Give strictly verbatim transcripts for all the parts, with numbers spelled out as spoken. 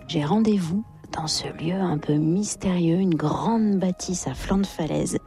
J'ai rendez-vous dans ce lieu un peu mystérieux, une grande bâtisse à flanc de falaise.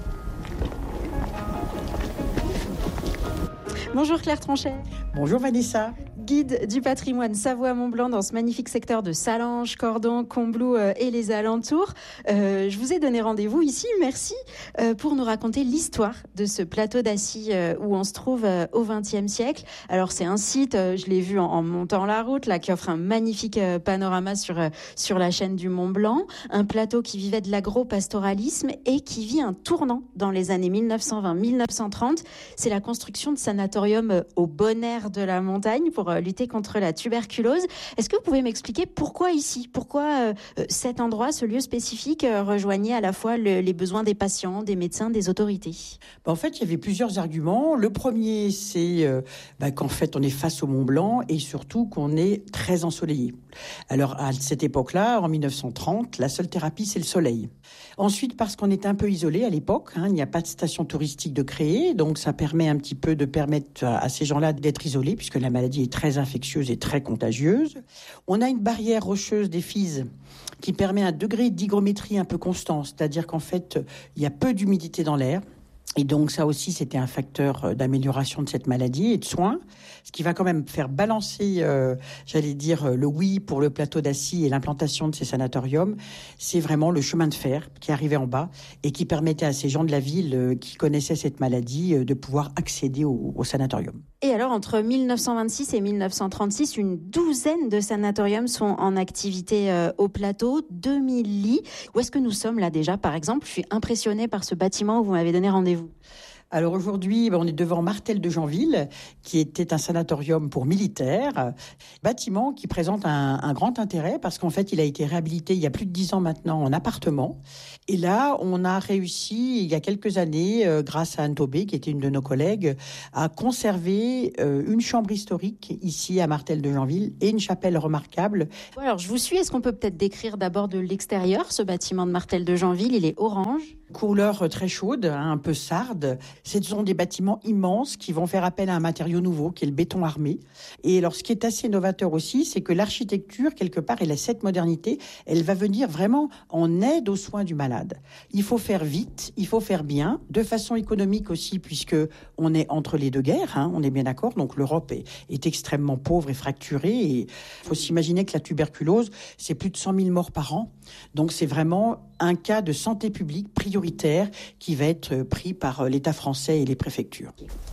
Bonjour Claire Tronchet. Bonjour Vanessa. Guide du patrimoine Savoie-Mont-Blanc dans ce magnifique secteur de Salanches, Cordon, Combloux euh, et les alentours. Euh, je vous ai donné rendez-vous ici, merci, euh, pour nous raconter l'histoire de ce plateau d'Assy euh, où on se trouve euh, au vingtième siècle. Alors c'est un site, euh, je l'ai vu en, en montant la route, là, qui offre un magnifique euh, panorama sur, euh, sur la chaîne du Mont-Blanc. Un plateau qui vivait de l'agro-pastoralisme et qui vit un tournant dans les années mille neuf cent vingt mille neuf cent trente. C'est la construction de sanatorium euh, au bon air de la montagne pour euh, lutter contre la tuberculose. Est-ce que vous pouvez m'expliquer pourquoi ici ? Pourquoi euh, cet endroit, ce lieu spécifique, euh, rejoignait à la fois le, les besoins des patients, des médecins, des autorités ? Ben, en fait, il y avait plusieurs arguments. Le premier, c'est euh, ben, qu'en fait, on est face au Mont Blanc et surtout qu'on est très ensoleillé. Alors, à cette époque-là, en mille neuf cent trente, la seule thérapie, c'est le soleil. Ensuite, parce qu'on est un peu isolé à l'époque, hein, il n'y a pas de station touristique de créer, donc ça permet un petit peu de permettre à, à ces gens-là d'être isolés, puisque la maladie est très infectieuse et très contagieuse. On a une barrière rocheuse des Fises qui permet un degré d'hygrométrie un peu constant, c'est-à-dire qu'en fait, il y a peu d'humidité dans l'air. Et donc ça aussi, c'était un facteur d'amélioration de cette maladie et de soins, ce qui va quand même faire balancer, euh, j'allais dire, le oui pour le plateau d'Assy et l'implantation de ces sanatoriums. C'est vraiment le chemin de fer qui arrivait en bas et qui permettait à ces gens de la ville euh, qui connaissaient cette maladie euh, de pouvoir accéder au, au sanatorium. Et alors, entre mille neuf cent vingt-six et mille neuf cent trente-six, une douzaine de sanatoriums sont en activité euh, au plateau, deux mille lits. Où est-ce que nous sommes là déjà, par exemple ? Je suis impressionnée par ce bâtiment où vous m'avez donné rendez-vous. Alors aujourd'hui, on est devant Martel de Janville, qui était un sanatorium pour militaires, bâtiment qui présente un, un grand intérêt parce qu'en fait, il a été réhabilité il y a plus de dix ans maintenant en appartement. Et là, on a réussi, il y a quelques années, euh, grâce à Anne Taubé, qui était une de nos collègues, à conserver euh, une chambre historique ici à Martel de Janville et une chapelle remarquable. Alors, je vous suis. Est-ce qu'on peut peut-être décrire d'abord de l'extérieur ce bâtiment de Martel de Janville ? Il est orange. Couleur très chaude, hein, un peu sarde. Ce sont des bâtiments immenses qui vont faire appel à un matériau nouveau, qui est le béton armé. Et alors, ce qui est assez novateur aussi, c'est que l'architecture, quelque part, elle a cette modernité, elle va venir vraiment en aide aux soins du malade. Il faut faire vite, il faut faire bien, de façon économique aussi, puisque on est entre les deux guerres, hein, on est bien d'accord. Donc, l'Europe est, est extrêmement pauvre et fracturée. Et il faut s'imaginer que la tuberculose, c'est plus de cent mille morts par an. Donc, c'est vraiment un cas de santé publique prioritaire qui va être pris par l'État français et les préfectures.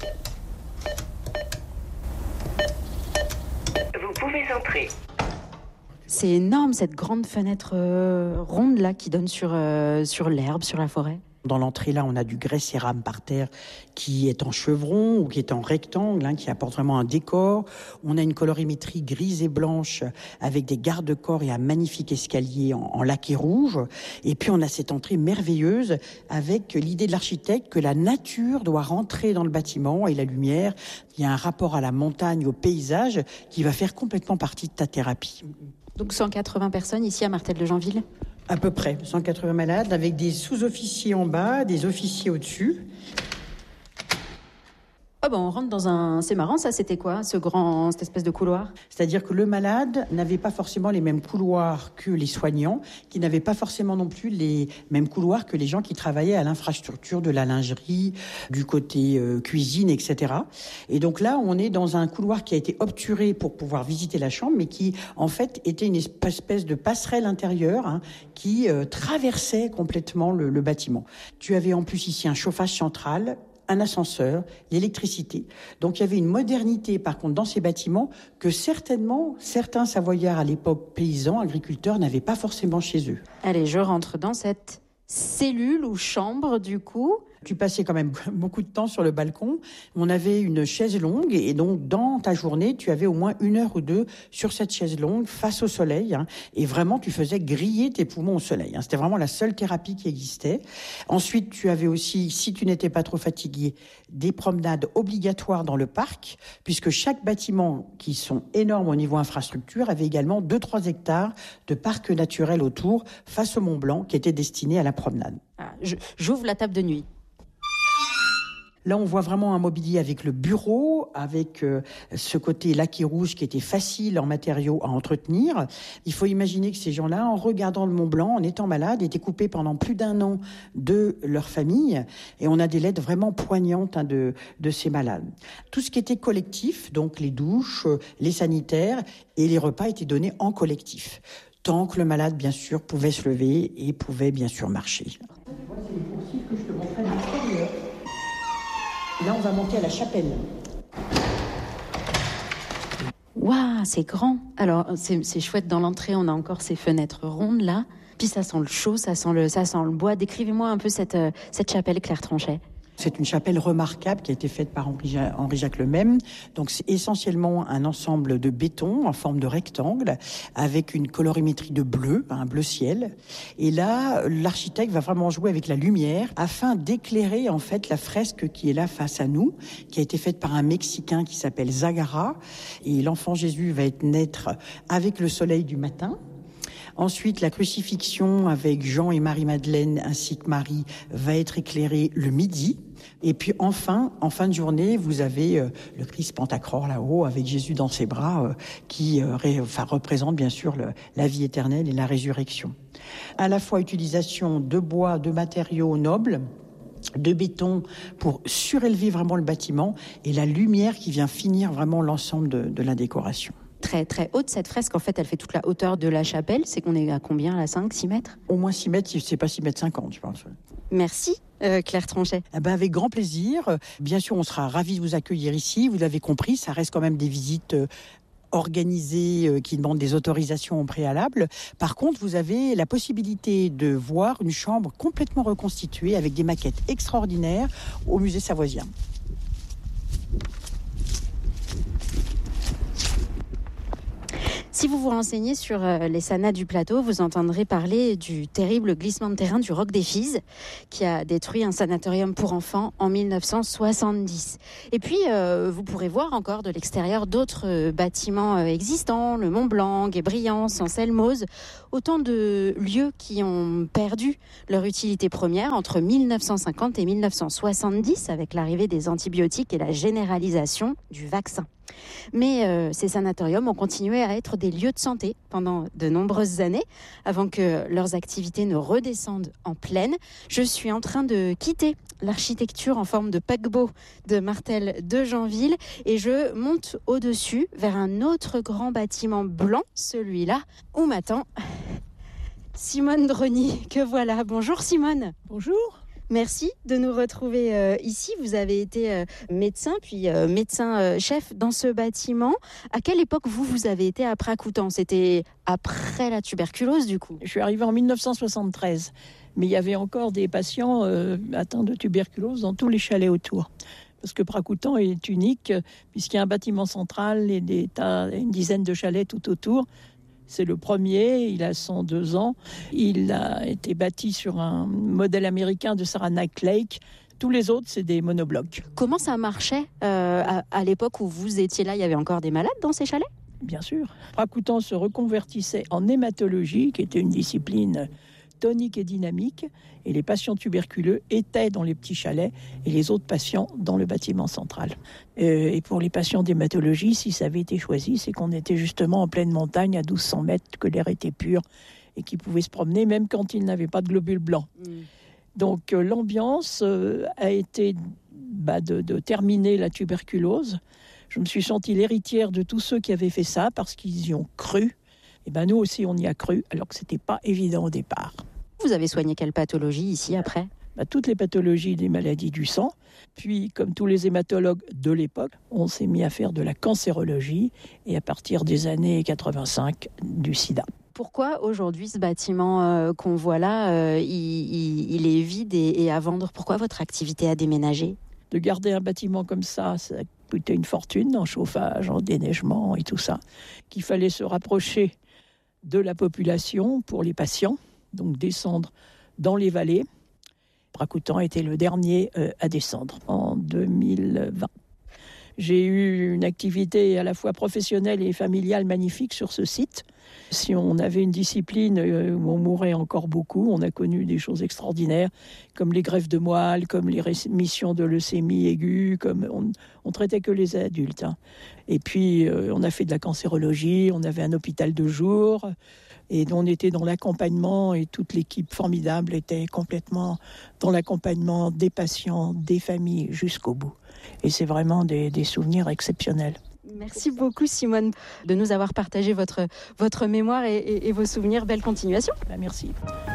Vous pouvez entrer. C'est énorme cette grande fenêtre euh, ronde là qui donne sur, euh, sur l'herbe, sur la forêt. Dans l'entrée, là, on a du grès cérame par terre qui est en chevron ou qui est en rectangle, hein, qui apporte vraiment un décor. On a une colorimétrie grise et blanche avec des garde-corps et un magnifique escalier en, en laqué rouge. Et puis, on a cette entrée merveilleuse avec l'idée de l'architecte que la nature doit rentrer dans le bâtiment et la lumière. Il y a un rapport à la montagne, au paysage qui va faire complètement partie de ta thérapie. Donc cent quatre-vingts personnes ici à Martel de Janville ? À peu près, cent quatre-vingts malades, avec des sous-officiers en bas, des officiers au-dessus. Ah ben on rentre dans un... C'est marrant ça, c'était quoi, ce grand... cette espèce de couloir ? C'est-à-dire que le malade n'avait pas forcément les mêmes couloirs que les soignants, qui n'avaient pas forcément non plus les mêmes couloirs que les gens qui travaillaient à l'infrastructure de la lingerie, du côté euh, cuisine, et cetera. Et donc là, on est dans un couloir qui a été obturé pour pouvoir visiter la chambre, mais qui, en fait, était une espèce de passerelle intérieure hein, qui euh, traversait complètement le, le bâtiment. Tu avais en plus ici un chauffage central, un ascenseur, l'électricité. Donc il y avait une modernité par contre dans ces bâtiments que certainement certains Savoyards à l'époque paysans, agriculteurs n'avaient pas forcément chez eux. Allez, je rentre dans cette cellule ou chambre du coup. Tu passais quand même beaucoup de temps sur le balcon. On avait une chaise longue et donc dans ta journée, tu avais au moins une heure ou deux sur cette chaise longue face au soleil. Hein, et vraiment, tu faisais griller tes poumons au soleil. Hein, c'était vraiment la seule thérapie qui existait. Ensuite, tu avais aussi, si tu n'étais pas trop fatigué, des promenades obligatoires dans le parc, puisque chaque bâtiment, qui sont énormes au niveau infrastructure, avait également deux trois hectares de parc naturel autour, face au Mont Blanc, qui était destiné à la promenade. Ah, je, j'ouvre la table de nuit. Là, on voit vraiment un mobilier avec le bureau, avec euh, ce côté laqué rouge qui était facile en matériaux à entretenir. Il faut imaginer que ces gens-là, en regardant le Mont Blanc, en étant malades, étaient coupés pendant plus d'un an de leur famille. Et on a des lettres vraiment poignantes hein, de, de ces malades. Tout ce qui était collectif, donc les douches, les sanitaires et les repas étaient donnés en collectif. Tant que le malade, bien sûr, pouvait se lever et pouvait bien sûr marcher. Tu vois, c'est les poursuites que je te montrais à l'extérieur. Là, on va monter à la chapelle. Waouh, c'est grand. Alors, c'est, c'est chouette, dans l'entrée, on a encore ces fenêtres rondes, là. Puis ça sent le chaud, ça sent le, ça sent le bois. Décrivez-moi un peu cette, euh, cette chapelle, Claire Tronchet. C'est une chapelle remarquable qui a été faite par Henri, Henri Jacques Lemesme. Donc c'est essentiellement un ensemble de béton en forme de rectangle avec une colorimétrie de bleu, un bleu ciel. Et là, l'architecte va vraiment jouer avec la lumière afin d'éclairer en fait la fresque qui est là face à nous, qui a été faite par un Mexicain qui s'appelle Zagara. Et l'enfant Jésus va être naître avec le soleil du matin. Ensuite, la crucifixion avec Jean et Marie-Madeleine ainsi que Marie va être éclairée le midi. Et puis enfin, en fin de journée, vous avez euh, le Christ Pantacrore là-haut avec Jésus dans ses bras euh, qui euh, ré, enfin, représente bien sûr le, la vie éternelle et la résurrection. À la fois utilisation de bois, de matériaux nobles, de béton pour surélever vraiment le bâtiment et la lumière qui vient finir vraiment l'ensemble de, de la décoration. Très très haute cette fresque, en fait elle fait toute la hauteur de la chapelle. C'est qu'on est à combien là, cinq, six mètres? Au moins six mètres, c'est pas six mètres cinquante je pense. Merci euh, Claire Tronchet. Eh ben avec grand plaisir. Bien sûr on sera ravis de vous accueillir ici, vous l'avez compris, ça reste quand même des visites euh, organisées euh, qui demandent des autorisations au préalable. Par contre vous avez la possibilité de voir une chambre complètement reconstituée avec des maquettes extraordinaires au musée Savoisien. Si vous vous renseignez sur les sanas du plateau, vous entendrez parler du terrible glissement de terrain du Roc des Fiz, qui a détruit un sanatorium pour enfants en dix-neuf cent soixante-dix. Et puis, euh, vous pourrez voir encore de l'extérieur d'autres bâtiments existants, le Mont Blanc, Guébriant, Saint-Selmoz, autant de lieux qui ont perdu leur utilité première entre dix-neuf cent cinquante et dix-neuf cent soixante-dix, avec l'arrivée des antibiotiques et la généralisation du vaccin. Mais euh, ces sanatoriums ont continué à être des lieux de santé pendant de nombreuses années, avant que leurs activités ne redescendent en plaine. Je suis en train de quitter l'architecture en forme de paquebot de Martel de Janville et je monte au-dessus vers un autre grand bâtiment blanc, celui-là, où m'attend Simone Drony, que voilà. Bonjour Simone. Bonjour. Merci de nous retrouver euh, ici. Vous avez été euh, médecin, puis euh, médecin-chef euh, dans ce bâtiment. À quelle époque, vous, vous avez été à Pracoutan? C'était après la tuberculose, du coup? Je suis arrivée en dix-neuf cent soixante-treize, mais il y avait encore des patients euh, atteints de tuberculose dans tous les chalets autour. Parce que Pracoutan est unique, puisqu'il y a un bâtiment central et des tas, une dizaine de chalets tout autour. C'est le premier, il a cent deux ans. Il a été bâti sur un modèle américain de Saranac Lake. Tous les autres, c'est des monoblocs. Comment ça marchait euh, à, à l'époque où vous étiez là? Il y avait encore des malades dans ces chalets? Bien sûr. Pracoutan se reconvertissait en hématologie, qui était une discipline tonique et dynamique. Et les patients tuberculeux étaient dans les petits chalets et les autres patients dans le bâtiment central. Euh, et pour les patients d'hématologie, si ça avait été choisi, c'est qu'on était justement en pleine montagne à douze cents mètres, que l'air était pur et qu'ils pouvaient se promener même quand ils n'avaient pas de globules blancs. Mmh. Donc euh, l'ambiance euh, a été bah, de, de terminer la tuberculose. Je me suis sentie l'héritière de tous ceux qui avaient fait ça parce qu'ils y ont cru. Et ben nous aussi, on y a cru, alors que ce n'était pas évident au départ. Vous avez soigné quelle pathologie ici après? bah, Toutes les pathologies des maladies du sang. Puis, comme tous les hématologues de l'époque, on s'est mis à faire de la cancérologie et à partir des années quatre-vingt-cinq, du sida. Pourquoi aujourd'hui ce bâtiment euh, qu'on voit là, euh, il, il, il est vide et, et à vendre? Pourquoi votre activité a déménagé? De garder un bâtiment comme ça, ça coûtait une fortune en chauffage, en déneigement et tout ça. Qu'il fallait se rapprocher de la population pour les patients, donc descendre dans les vallées. Pracoutan était le dernier euh, à descendre en deux mille vingt. J'ai eu une activité à la fois professionnelle et familiale magnifique sur ce site. Si on avait une discipline où on mourait encore beaucoup, on a connu des choses extraordinaires, comme les greffes de moelle, comme les rémissions de leucémie aiguë, comme on, on traitait que les adultes. Hein. Et puis, euh, on a fait de la cancérologie, on avait un hôpital de jour, et on était dans l'accompagnement, et toute l'équipe formidable était complètement dans l'accompagnement des patients, des familles, jusqu'au bout. Et c'est vraiment des, des souvenirs exceptionnels. Merci beaucoup Simone de nous avoir partagé votre, votre mémoire et, et, et vos souvenirs. Belle continuation. Ben, merci.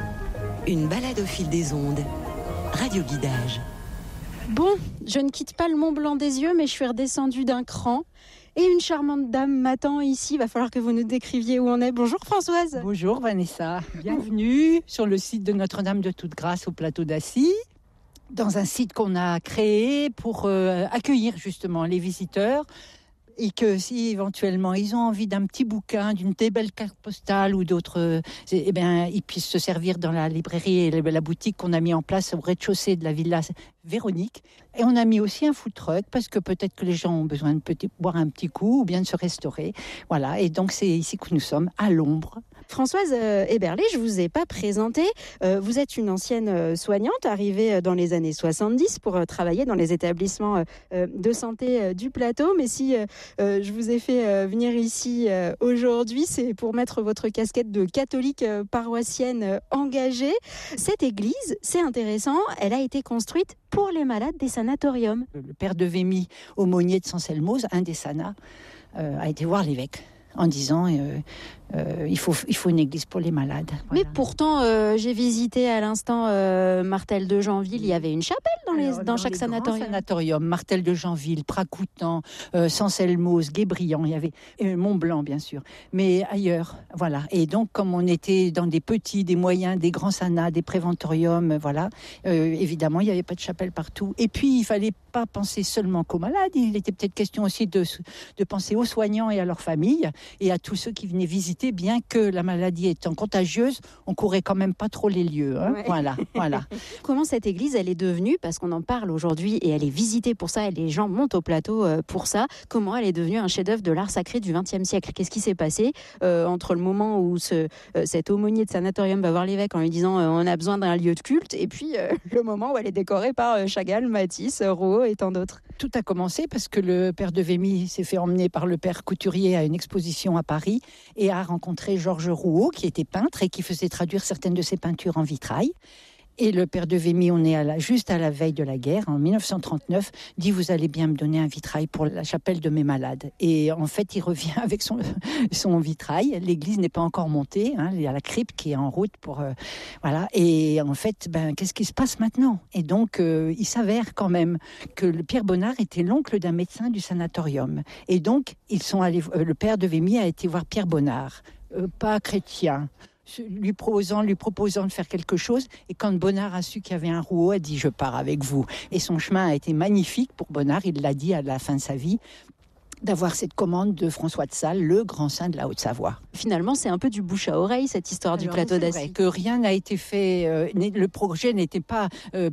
Une balade au fil des ondes. Radio Guidage. Bon, je ne quitte pas le Mont Blanc des yeux, mais je suis redescendue d'un cran. Et une charmante dame m'attend ici. Il va falloir que vous nous décriviez où on est. Bonjour Françoise. Bonjour Vanessa. Bienvenue sur le site de Notre-Dame de Toute-Grâce au plateau d'Assy, dans un site qu'on a créé pour euh, accueillir justement les visiteurs. Et que si éventuellement ils ont envie d'un petit bouquin, d'une des belles cartes postales ou d'autres, eh bien, ils puissent se servir dans la librairie et la boutique qu'on a mis en place au rez-de-chaussée de la Villa Véronique. Et on a mis aussi un food truck parce que peut-être que les gens ont besoin de petit, boire un petit coup ou bien de se restaurer. Voilà, et donc c'est ici que nous sommes, à l'ombre. Françoise euh, Héberlé, je ne vous ai pas présentée. Euh, vous êtes une ancienne euh, soignante arrivée dans les années soixante-dix pour euh, travailler dans les établissements euh, de santé euh, du plateau. Mais si euh, euh, je vous ai fait euh, venir ici euh, aujourd'hui, c'est pour mettre votre casquette de catholique euh, paroissienne euh, engagée. Cette église, c'est intéressant, elle a été construite pour les malades des sanatoriums. Le père de Vémy, aumônier de San-Selmoz, un des sanas, euh, a été voir l'évêque en disant euh, euh, il faut il faut une église pour les malades. Voilà. Mais pourtant, euh, j'ai visité à l'instant euh, Martel de Janville. Il y avait une chapelle dans, les, Alors, dans, dans chaque les sanatorium. sanatorium, Martel de Janville, Pracoutan, euh, San-Selmoz, Guébriant, il y avait euh, Mont-Blanc bien sûr, mais ailleurs, voilà. Et donc comme on était dans des petits, des moyens, des grands sanas, des préventoriums, voilà, euh, évidemment il n'y avait pas de chapelle partout. Et puis il fallait pas penser seulement qu'aux malades. Il était peut-être question aussi de de penser aux soignants et à leurs familles et à tous ceux qui venaient visiter, bien que la maladie étant contagieuse, on courait quand même pas trop les lieux. Hein. Ouais. Voilà, voilà. Comment cette église, elle est devenue, parce qu'on en parle aujourd'hui et elle est visitée pour ça, et les gens montent au plateau pour ça, comment elle est devenue un chef-d'œuvre de l'art sacré du vingtième siècle? Qu'est-ce qui s'est passé euh, entre le moment où ce, euh, cet aumônier de sanatorium va voir l'évêque en lui disant euh, on a besoin d'un lieu de culte, et puis euh, le moment où elle est décorée par euh, Chagall, Matisse, Rouault et tant d'autres? Tout a commencé parce que le père de Vémy s'est fait emmener par le père Couturier à une exposition à Paris et a rencontré Georges Rouault, qui était peintre et qui faisait traduire certaines de ses peintures en vitrail. Et le père de Vémy, on est à la, juste à la veille de la guerre, en dix-neuf cent trente-neuf, dit « Vous allez bien me donner un vitrail pour la chapelle de mes malades ». Et en fait, il revient avec son, son vitrail. L'église n'est pas encore montée, hein, il y a la crypte qui est en route pour... Euh, voilà. Et en fait, ben, qu'est-ce qui se passe maintenant? Et donc, euh, il s'avère quand même que le Pierre Bonnard était l'oncle d'un médecin du sanatorium. Et donc, ils sont allés, euh, le père de Vémy a été voir Pierre Bonnard, euh, pas chrétien, lui proposant, lui proposant de faire quelque chose. Et quand Bonnard a su qu'il y avait un Rouault, a dit « je pars avec vous ». Et son chemin a été magnifique pour Bonnard, il l'a dit à la fin de sa vie, d'avoir cette commande de François de Sales, le grand saint de la Haute-Savoie. Finalement, c'est un peu du bouche à oreille, cette histoire Alors, du plateau d'Assy. Que rien n'a été fait, euh, le projet n'était pas euh,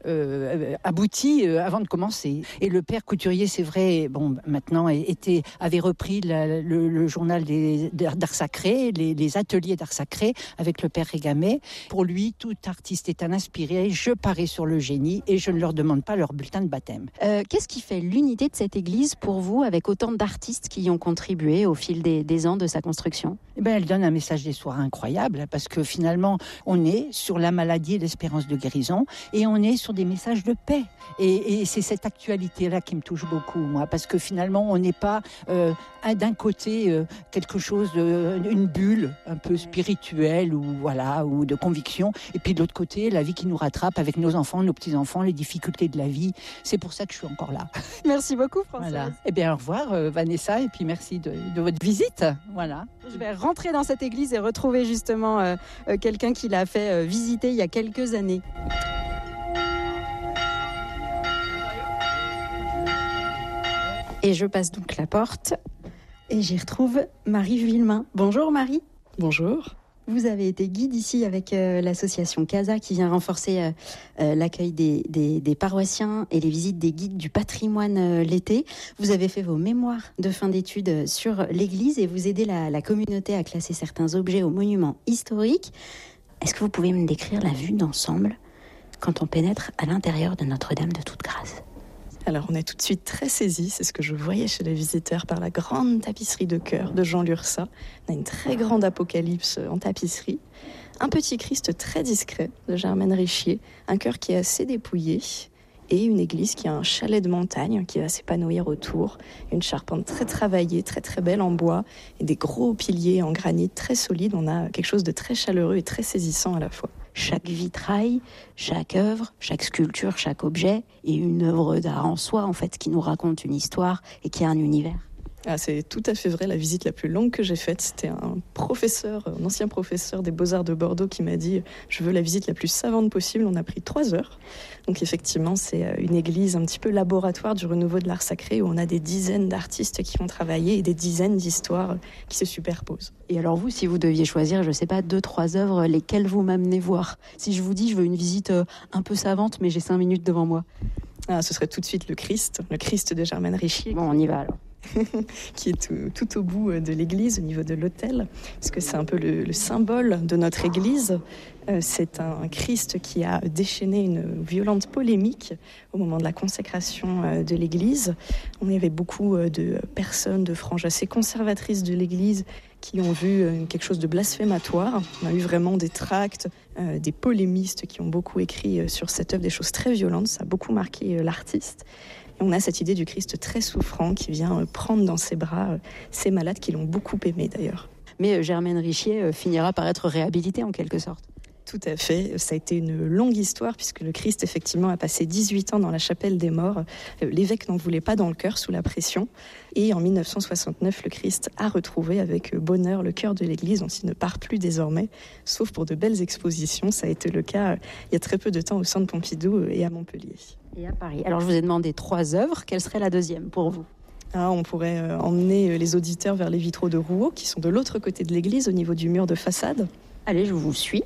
euh, abouti euh, avant de commencer. Et le père Couturier, c'est vrai, bon, maintenant était, avait repris la, le, le journal des, d'art sacré, les, les ateliers d'art sacré avec le père Régamay. Pour lui, tout artiste est un inspiré. Je parie sur le génie et je ne leur demande pas leur bulletin de baptême. Euh, qu'est-ce qui fait l'unité de cette église pour vous, avec autant d'artistes qui y ont contribué au fil des, des ans de sa construction? Eh ben, elle donne un message d'espoir incroyable parce que finalement, on est sur la maladie et l'espérance de guérison et on est sur des messages de paix. Et, et c'est cette actualité-là qui me touche beaucoup, moi, parce que finalement, on n'est pas euh, d'un côté euh, quelque chose, de, une bulle un peu spirituelle ou voilà ou de conviction, et puis de l'autre côté, la vie qui nous rattrape avec nos enfants, nos petits-enfants, les difficultés de la vie. C'est pour ça que je suis encore là. Merci beaucoup, Françoise. Voilà. Eh bien, au revoir, euh, Vanessa, et puis merci de, de votre visite. Voilà. Je vais rentrer dans cette église et retrouver justement euh, euh, quelqu'un qui l'a fait euh, visiter il y a quelques années. Et je passe donc la porte et j'y retrouve Marie Villemain. Bonjour Marie. Bonjour. Vous avez été guide ici avec euh, l'association CASA qui vient renforcer euh, euh, l'accueil des, des, des paroissiens et les visites des guides du patrimoine euh, l'été. Vous avez fait vos mémoires de fin d'études sur l'église et vous aidez la, la communauté à classer certains objets aux monuments historiques. Est-ce que vous pouvez me décrire la vue d'ensemble quand on pénètre à l'intérieur de Notre-Dame de Toute-Grâce ? Alors on est tout de suite très saisis, c'est ce que je voyais chez les visiteurs, par la grande tapisserie de cœur de Jean Lursa. On a une très grande apocalypse en tapisserie, un petit Christ très discret de Germaine Richier, un cœur qui est assez dépouillé et une église qui a un chalet de montagne qui va s'épanouir autour, une charpente très travaillée, très très belle en bois et des gros piliers en granit très solides. On a quelque chose de très chaleureux et très saisissant à la fois. Chaque vitrail, chaque œuvre, chaque sculpture, chaque objet est une œuvre d'art en soi, en fait, qui nous raconte une histoire et qui a un univers. Ah, c'est tout à fait vrai. La visite la plus longue que j'ai faite, c'était un professeur, un ancien professeur des Beaux-Arts de Bordeaux qui m'a dit « Je veux la visite la plus savante possible ». On a pris trois heures. Donc effectivement, c'est une église un petit peu laboratoire du renouveau de l'art sacré où on a des dizaines d'artistes qui ont travaillé et des dizaines d'histoires qui se superposent. Et alors vous, si vous deviez choisir, je ne sais pas, deux, trois œuvres, lesquelles vous m'amenez voir ? Si je vous dis, je veux une visite un peu savante, mais j'ai cinq minutes devant moi. Ah, ce serait tout de suite le Christ, le Christ de Germaine Richier. Bon, on y va alors. qui est tout, tout au bout de l'église, au niveau de l'autel, parce que c'est un peu le, le symbole de notre église. Euh, c'est un Christ qui a déchaîné une violente polémique au moment de la consécration euh, de l'église. On y avait beaucoup euh, de personnes, de franges assez conservatrices de l'église qui ont vu euh, quelque chose de blasphématoire. On a eu vraiment des tracts, euh, des polémistes qui ont beaucoup écrit euh, sur cette œuvre, des choses très violentes. Ça a beaucoup marqué euh, l'artiste. Et on a cette idée du Christ très souffrant qui vient prendre dans ses bras ces malades qui l'ont beaucoup aimé d'ailleurs. Mais Germaine Richier finira par être réhabilitée en quelque sorte. Tout à fait. Ça a été une longue histoire puisque le Christ, effectivement, a passé dix-huit ans dans la chapelle des morts. L'évêque n'en voulait pas dans le cœur sous la pression. Et en dix-neuf cent soixante-neuf, le Christ a retrouvé avec bonheur le cœur de l'église dont il ne part plus désormais, sauf pour de belles expositions. Ça a été le cas il y a très peu de temps au Centre Pompidou et à Montpellier. Et à Paris. Alors je vous ai demandé trois œuvres. Quelle serait la deuxième pour vous ? Ah, on pourrait euh, emmener les auditeurs vers les vitraux de Rouault qui sont de l'autre côté de l'église au niveau du mur de façade. Allez, je vous suis.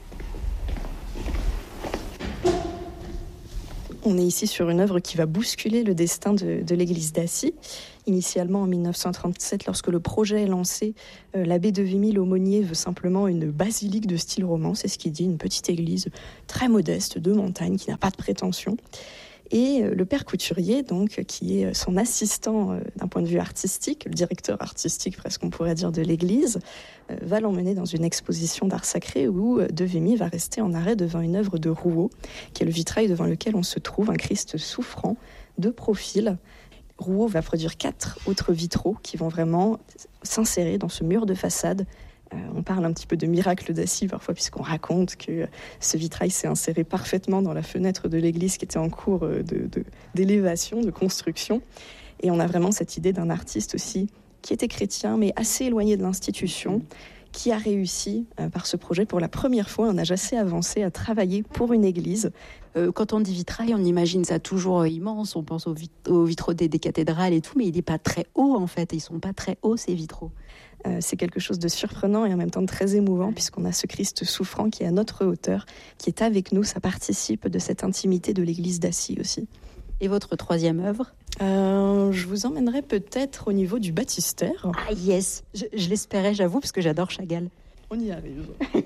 On est ici sur une œuvre qui va bousculer le destin de, de l'église d'Assy. Initialement, en dix-neuf cent trente-sept, lorsque le projet est lancé, euh, l'abbé de Vimy, l'aumônier, veut simplement une basilique de style roman. C'est ce qu'il dit, une petite église très modeste de montagne qui n'a pas de prétention. Et euh, le père Couturier, donc, qui est son assistant euh, d'un point de vue artistique, le directeur artistique, presque on pourrait dire, de l'église, euh, va l'emmener dans une exposition d'art sacré où euh, de Vimy va rester en arrêt devant une œuvre de Rouault, qui est le vitrail devant lequel on se trouve, un Christ souffrant, de profil. Rouault va produire quatre autres vitraux qui vont vraiment s'insérer dans ce mur de façade. Euh, on parle un petit peu de miracle d'Assy parfois, puisqu'on raconte que euh, ce vitrail s'est inséré parfaitement dans la fenêtre de l'église qui était en cours euh, de, de, d'élévation, de construction. Et on a vraiment cette idée d'un artiste aussi qui était chrétien, mais assez éloigné de l'institution, qui a réussi euh, par ce projet pour la première fois, à un âge assez avancé, à travailler pour une église. Euh, quand on dit vitrail, on imagine ça toujours euh, immense, on pense aux, vit- aux vitraux des, des cathédrales et tout, mais il n'est pas très haut en fait, ils ne sont pas très hauts ces vitraux. Euh, c'est quelque chose de surprenant et en même temps très émouvant puisqu'on a ce Christ souffrant qui est à notre hauteur, qui est avec nous, ça participe de cette intimité de l'église d'Assy aussi. Et votre troisième œuvre ? euh, Je vous emmènerai peut-être au niveau du baptistère. Ah yes, je, je l'espérais, j'avoue, parce que j'adore Chagall. On y arrive.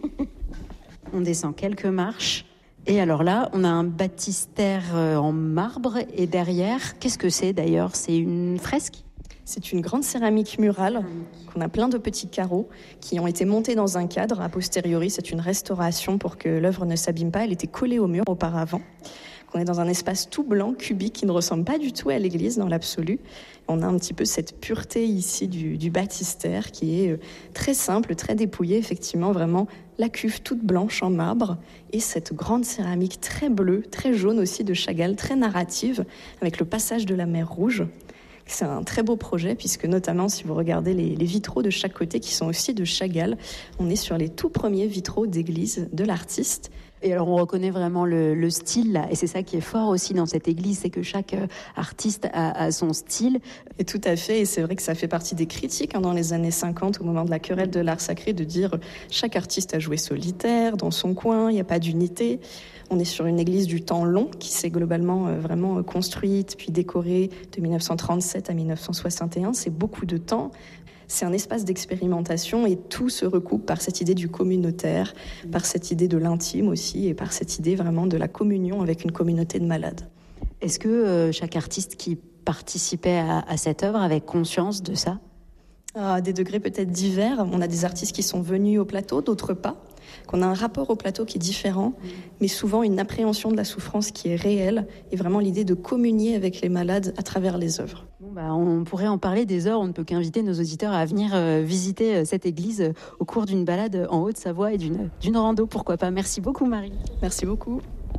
On descend quelques marches. Et alors là, on a un baptistère en marbre et derrière, qu'est-ce que c'est d'ailleurs ? C'est une fresque ? C'est une grande céramique murale, qu'on a plein de petits carreaux qui ont été montés dans un cadre. A posteriori, c'est une restauration pour que l'œuvre ne s'abîme pas. Elle était collée au mur auparavant. On est dans un espace tout blanc, cubique, qui ne ressemble pas du tout à l'église dans l'absolu. On a un petit peu cette pureté ici du, du baptistère qui est très simple, très dépouillé. Effectivement, vraiment la cuve toute blanche en marbre et cette grande céramique très bleue, très jaune aussi de Chagall, très narrative, avec le passage de la mer Rouge. C'est un très beau projet puisque notamment si vous regardez les, les vitraux de chaque côté qui sont aussi de Chagall, on est sur les tout premiers vitraux d'église de l'artiste. Et alors on reconnaît vraiment le, le style là, et c'est ça qui est fort aussi dans cette église, c'est que chaque euh, artiste a, a son style. Et tout à fait, et c'est vrai que ça fait partie des critiques hein, dans les années cinquante, au moment de la querelle de l'art sacré, de dire chaque artiste a joué solitaire, dans son coin, il n'y a pas d'unité. On est sur une église du temps long qui s'est globalement euh, vraiment construite, puis décorée de mille neuf cent trente-sept à mille neuf cent soixante et un. C'est beaucoup de temps. C'est un espace d'expérimentation et tout se recoupe par cette idée du communautaire, par cette idée de l'intime aussi et par cette idée vraiment de la communion avec une communauté de malades. Est-ce que euh, chaque artiste qui participait à, à cette œuvre avait conscience de ça ? À des degrés peut-être divers. On a des artistes qui sont venus au plateau, d'autres pas. Qu'on a un rapport au plateau qui est différent, mais souvent une appréhension de la souffrance qui est réelle et vraiment l'idée de communier avec les malades à travers les œuvres. Bon bah, on pourrait en parler des heures, on ne peut qu'inviter nos auditeurs à venir euh, visiter euh, cette église euh, au cours d'une balade en Haute-Savoie et d'une, d'une rando, pourquoi pas. Merci beaucoup Marie. Merci beaucoup.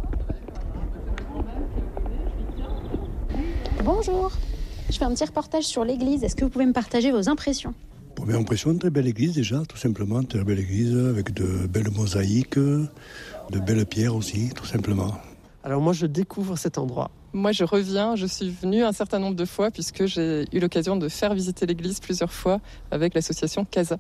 Bonjour, je fais un petit reportage sur l'église, est-ce que vous pouvez me partager vos impressions ? Première impression, très belle église déjà, tout simplement, très belle église avec de belles mosaïques, de belles pierres aussi, tout simplement. Alors moi je découvre cet endroit. Moi je reviens, je suis venue un certain nombre de fois puisque j'ai eu l'occasion de faire visiter l'église plusieurs fois avec l'association CASA.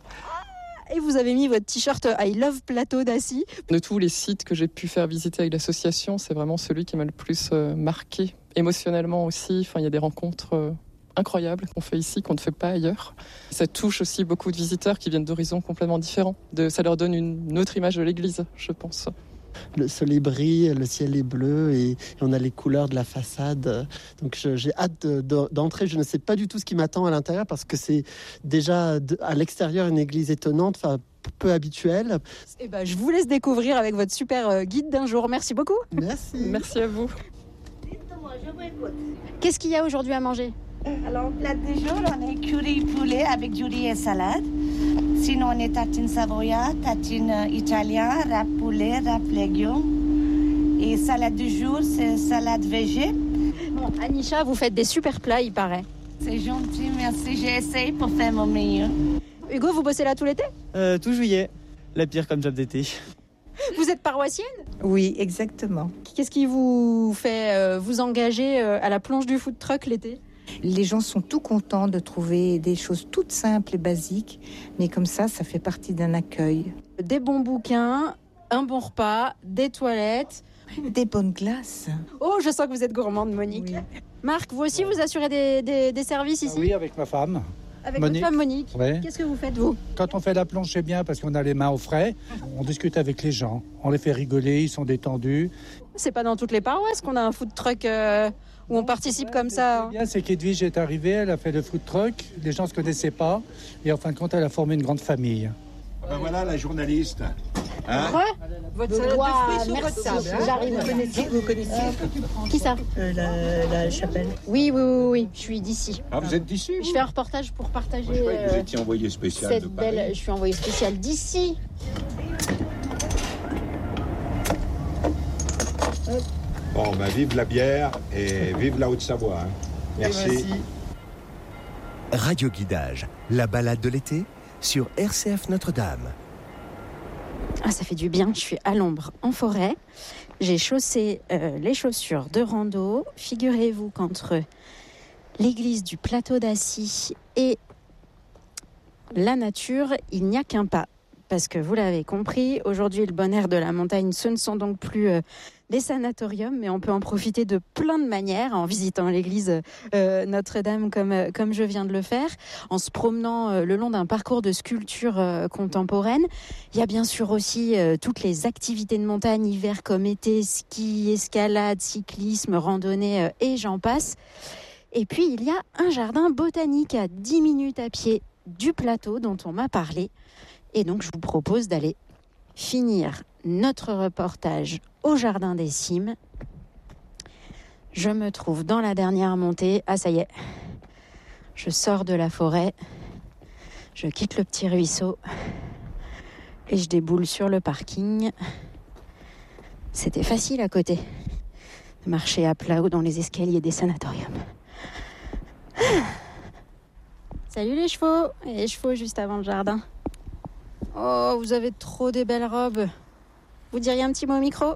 Et vous avez mis votre t-shirt I Love Plateau d'Assy. De tous les sites que j'ai pu faire visiter avec l'association, c'est vraiment celui qui m'a le plus marqué, émotionnellement aussi. Enfin, il y a des rencontres incroyables qu'on fait ici, qu'on ne fait pas ailleurs. Ça touche aussi beaucoup de visiteurs qui viennent d'horizons complètement différents. De, ça leur donne une autre image de l'église, je pense. Le soleil brille, le ciel est bleu et, et on a les couleurs de la façade. Donc je, j'ai hâte de, de, d'entrer. Je ne sais pas du tout ce qui m'attend à l'intérieur parce que c'est déjà de, à l'extérieur une église étonnante, enfin peu habituelle. Eh ben, je vous laisse découvrir avec votre super guide d'un jour. Merci beaucoup. Merci. Merci à vous. Dites-moi, je vous écoute. Qu'est-ce qu'il y a aujourd'hui à manger ? Alors, plat du jour, on est curry poulet avec du riz et salade. Sinon, on est tartine savoyarde, tartine italien, wrap poulet, wrap légumes. Et salade du jour, c'est salade végé. Bon, Anisha, vous faites des super plats, il paraît. C'est gentil, merci. J'ai essayé pour faire mon meilleur. Hugo, vous bossez là tout l'été ? euh, Tout juillet. La pire comme job d'été. Vous êtes paroissienne ? Oui, exactement. Qu'est-ce qui vous fait euh, vous engager euh, à la planche du food truck l'été ? Les gens sont tout contents de trouver des choses toutes simples et basiques, mais comme ça, ça fait partie d'un accueil. Des bons bouquins, un bon repas, des toilettes... Des bonnes glaces. Oh, je sens que vous êtes gourmande, Monique. Oui. Marc, vous aussi, vous assurez des, des, des services ici ? Oui, avec ma femme. Avec Monique. votre femme Monique. Ouais. Qu'est-ce que vous faites, vous ? Quand on fait la planche, c'est bien parce qu'on a les mains au frais. On discute avec les gens. On les fait rigoler, ils sont détendus. C'est pas dans toutes les paroisses qu'on a un food truck euh, où on participe comme ça. Ce qui est bien, c'est qu'Edwige est arrivée, elle a fait le food truck. Les gens ne se connaissaient pas. Et en fin de compte, elle a formé une grande famille. Ben voilà la journaliste. Hein votre salade wow, de fruits sur merci. votre table. Hein. J'arrive. Vous connaissez, vous connaissez euh, Qui ça euh, la, la chapelle. Oui, oui, oui, oui, je suis d'ici. Ah, vous êtes d'ici vous? Je fais un reportage pour partager. Moi, je croyais que vous euh, étiez envoyé spécial cette de Paris. belle. Je suis envoyé spécial d'ici. Bon, ben vive la bière et vive la Haute-Savoie. Hein. Merci. Merci. Radio Guidage, la balade de l'été sur R C F Notre-Dame. Ah, ça fait du bien, je suis à l'ombre, en forêt. J'ai chaussé euh, les chaussures de rando. Figurez-vous qu'entre l'église du plateau d'Assy et la nature, il n'y a qu'un pas. Parce que vous l'avez compris, aujourd'hui, le bon air de la montagne, ce ne sont donc plus euh, des sanatoriums, mais on peut en profiter de plein de manières, en visitant l'église euh, Notre-Dame comme, euh, comme je viens de le faire, en se promenant euh, le long d'un parcours de sculpture euh, contemporaine. Il y a bien sûr aussi euh, toutes les activités de montagne, hiver comme été, ski, escalade, cyclisme, randonnée euh, et j'en passe. Et puis, il y a un jardin botanique à dix minutes à pied du plateau dont on m'a parlé. Et donc, je vous propose d'aller finir notre reportage au Jardin des Cimes. Je me trouve dans la dernière montée. Ah, ça y est. Je sors de la forêt. Je quitte le petit ruisseau. Et je déboule sur le parking. C'était facile à côté. De marcher à plat ou dans les escaliers des sanatoriums. Salut les chevaux. Et les chevaux juste avant le jardin. Oh, vous avez trop des belles robes. Vous diriez un petit mot au micro?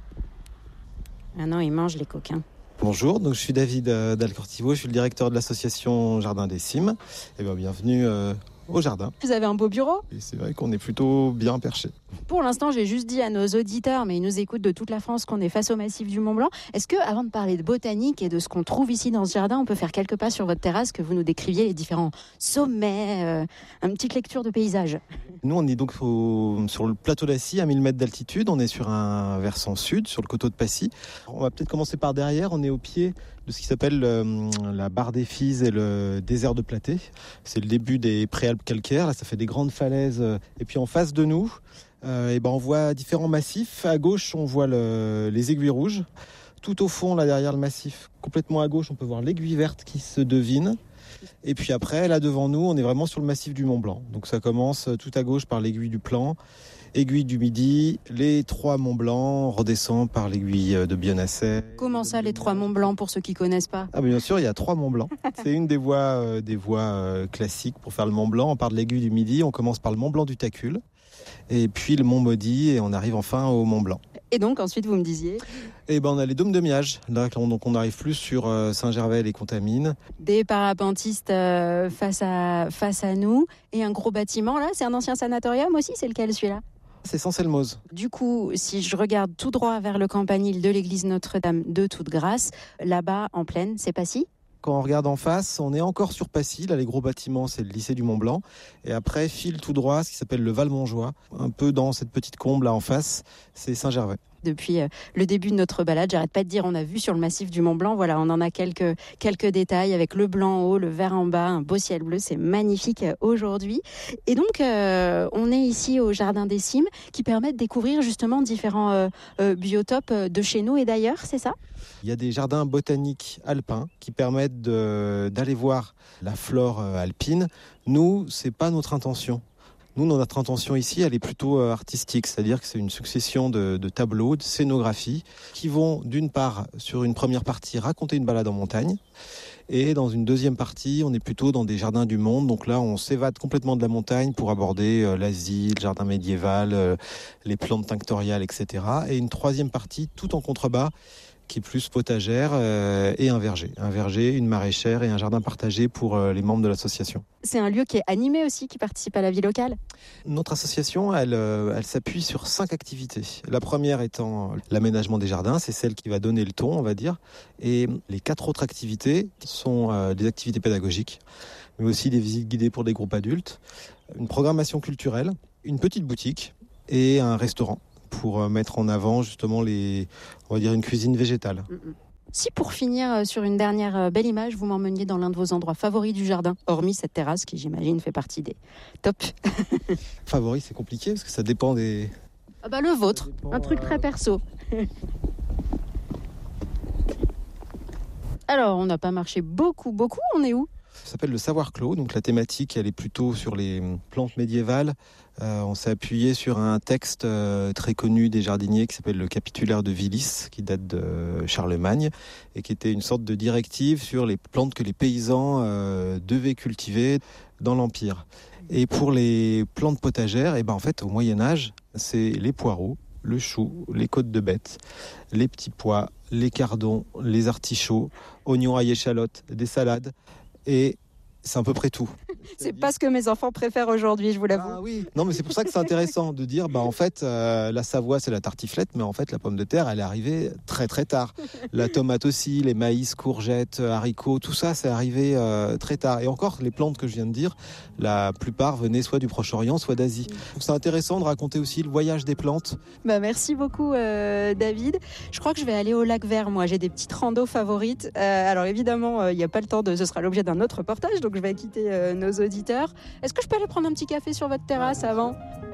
Ah non, ils mangent les coquins. Bonjour, donc je suis David euh, Dalcortivo, je suis le directeur de l'association Jardin des Cimes. Et bien, bienvenue euh, au jardin. Vous avez un beau bureau? Et c'est vrai qu'on est plutôt bien perché. Pour l'instant, j'ai juste dit à nos auditeurs, mais ils nous écoutent de toute la France, qu'on est face au massif du Mont-Blanc. Est-ce que, avant de parler de botanique et de ce qu'on trouve ici dans ce jardin, on peut faire quelques pas sur votre terrasse, que vous nous décriviez les différents sommets, euh, une petite lecture de paysage? Nous, on est donc au, sur le plateau d'Assy, à mille mètres d'altitude. On est sur un versant sud, sur le coteau de Passy. On va peut-être commencer par derrière. On est au pied de ce qui s'appelle euh, la barre des Fises et le désert de Platée. C'est le début des préalpes calcaires. Là, ça fait des grandes falaises. Et puis en face de nous, euh, et ben, on voit différents massifs. À gauche, on voit le, les aiguilles rouges. Tout au fond, là derrière le massif, complètement à gauche, on peut voir l'aiguille verte qui se devine. Et puis après, là devant nous, on est vraiment sur le massif du Mont-Blanc. Donc ça commence tout à gauche par l'aiguille du Plan, aiguille du Midi, les trois Mont-Blanc, on redescend par l'aiguille de Bionasset. Comment ça, les trois Mont-Blanc, pour ceux qui connaissent pas? Ah, bien sûr, il y a trois Mont-Blanc. C'est une des voies, euh, des voies euh, classiques pour faire le Mont-Blanc. On part de l'aiguille du Midi, on commence par le Mont-Blanc du Tacul, et puis le Mont-Maudit, et on arrive enfin au Mont-Blanc. Et donc ensuite, vous me disiez? Eh ben, on a les dômes de Miage. Là, donc on arrive plus sur euh, Saint-Gervais et les Contamines. Des parapentistes euh, face à, face à nous, et un gros bâtiment là, c'est un ancien sanatorium aussi, c'est lequel celui-là? C'est Saint-Selmoz. Du coup, si je regarde tout droit vers le campanile de l'église Notre-Dame de Toute-Grâce, là-bas en plaine, c'est Passy? Quand on regarde en face, on est encore sur Passy. Là, les gros bâtiments, c'est le lycée du Mont-Blanc. Et après, file tout droit, ce qui s'appelle le Val-Montjoie. Un peu dans cette petite combe là en face, c'est Saint-Gervais. Depuis euh, le début de notre balade, j'arrête pas de dire on a vu sur le massif du Mont-Blanc. Voilà, on en a quelques, quelques détails avec le blanc en haut, le vert en bas, un beau ciel bleu. C'est magnifique euh, aujourd'hui. Et donc, euh, on est ici au Jardin des Cimes qui permet de découvrir justement différents euh, euh, biotopes de chez nous et d'ailleurs, c'est ça? Il y a des jardins botaniques alpins qui permettent de, d'aller voir la flore alpine. Nous, c'est pas notre intention. Nous, notre intention ici, elle est plutôt artistique, c'est-à-dire que c'est une succession de, de tableaux, de scénographies qui vont, d'une part, sur une première partie, raconter une balade en montagne. Et dans une deuxième partie, on est plutôt dans des jardins du monde. Donc là, on s'évade complètement de la montagne pour aborder euh, l'Asie, le jardin médiéval, euh, les plantes tinctoriales, et cetera. Et une troisième partie, tout en contrebas, qui est plus potagère euh, et un verger. Un verger, une maraîchère et un jardin partagé pour euh, les membres de l'association. C'est un lieu qui est animé aussi, qui participe à la vie locale? Notre association, elle, euh, elle s'appuie sur cinq activités. La première étant l'aménagement des jardins, c'est celle qui va donner le ton, on va dire. Et les quatre autres activités sont euh, des activités pédagogiques, mais aussi des visites guidées pour des groupes adultes, une programmation culturelle, une petite boutique et un restaurant, pour mettre en avant justement les, on va dire une cuisine végétale. Si pour finir sur une dernière belle image, vous m'emmeniez dans l'un de vos endroits favoris du jardin, hormis cette terrasse qui j'imagine fait partie des top. Favori, c'est compliqué parce que ça dépend des... Ah bah le vôtre, un truc très perso. Alors on n'a pas marché beaucoup, beaucoup, on est où? Ça s'appelle le savoir clos, donc la thématique elle est plutôt sur les plantes médiévales. Euh, on s'est appuyé sur un texte euh, très connu des jardiniers qui s'appelle le Capitulaire de Willis, qui date de Charlemagne et qui était une sorte de directive sur les plantes que les paysans euh, devaient cultiver dans l'Empire. Et pour les plantes potagères, et ben en fait au Moyen-Âge, c'est les poireaux, le chou, les côtes de bête, les petits pois, les cardons, les artichauts, oignons à échalotes, des salades. Et c'est à peu près tout. C'est pas ce que mes enfants préfèrent aujourd'hui, je vous l'avoue. Ah oui. Non, mais c'est pour ça que c'est intéressant de dire, bah en fait, euh, la Savoie c'est la tartiflette, mais en fait la pomme de terre, elle est arrivée très très tard. La tomate aussi, les maïs, courgettes, haricots, tout ça, c'est arrivé euh, très tard. Et encore, les plantes que je viens de dire, la plupart venaient soit du Proche-Orient, soit d'Asie. Donc c'est intéressant de raconter aussi le voyage des plantes. Bah merci beaucoup, euh, David. Je crois que je vais aller au lac Vert. Moi, j'ai des petites randos favorites. Euh, alors évidemment, il euh, n'y a pas le temps de. Ce sera l'objet d'un autre reportage, donc je vais quitter euh, nos auditeurs. Est-ce que je peux aller prendre un petit café sur votre terrasse avant ?